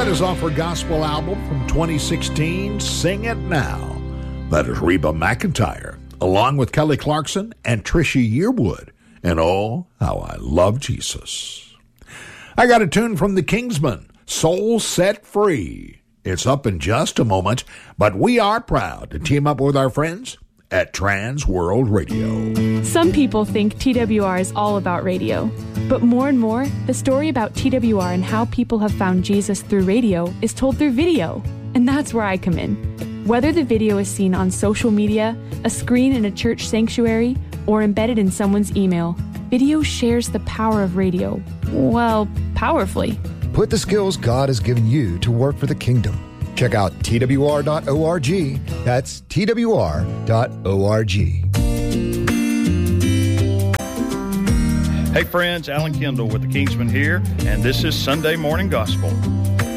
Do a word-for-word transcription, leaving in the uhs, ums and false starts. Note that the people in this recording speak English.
That is off her gospel album from twenty sixteen, Sing It Now. That is Reba McEntire, along with Kelly Clarkson and Trisha Yearwood, and Oh, How I Love Jesus. I got a tune from the Kingsmen, Soul Set Free. It's up in just a moment, but we are proud to team up with our friends at Trans World Radio. Some people think T W R is all about radio, but more and more, the story about T W R and how people have found Jesus through radio is told through video, and that's where I come in. Whether the video is seen on social media, a screen in a church sanctuary, or embedded in someone's email, video shares the power of radio, well, powerfully. Put the skills God has given you to work for the kingdom. Check out T W R dot org. That's T W R dot org. Hey friends, Alan Kendall with the Kingsmen here, and this is Sunday Morning Gospel.